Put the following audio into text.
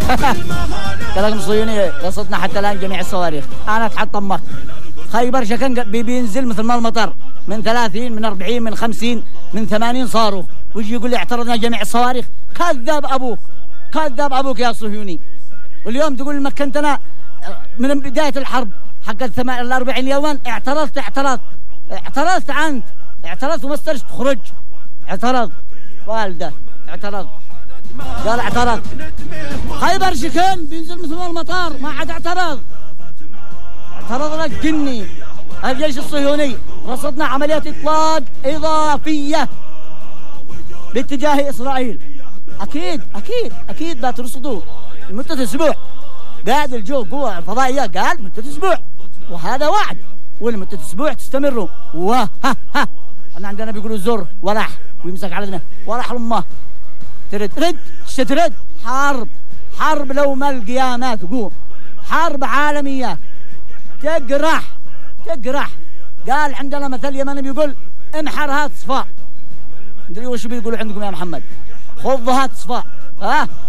كلام الصهيوني رصدنا حتى الآن جميع الصواريخ. أنا أتحطم مك خيبر شكن بينزل مثل ما المطر من 30 من 40 من 50 من 80 صاروخ، ويجي يقول لي اعترضنا جميع الصواريخ. كذاب أبوك، كذاب أبوك يا صهيوني. واليوم تقول مكنتنا من بداية الحرب حق ال 40 يوما. اعترضت أنت اعترضت وما استرشت تخرج. اعترض والده، اعترض، قال اعترض. خيبر شكن بينزل مثل المطار، ما عاد اعترض لك جني. الجيش الصهيوني رصدنا عمليات اطلاق اضافيه باتجاه اسرائيل. اكيد بترصدوا لمده اسبوع. قاعد الجو قوة الفضائية قال مدة اسبوع، وهذا وعد، ولمدة اسبوع تستمروا. احنا عندنا بيقولوا زر ولح ويمسك علينا ولح لامه. ترد حرب لو ما القيامات تقوم، حرب عالمية تقرح. قال عندنا مثل يمني بيقول امحرها تصفى. مدري وش بيقولوا عندكم يا محمد؟ خذها تصفى.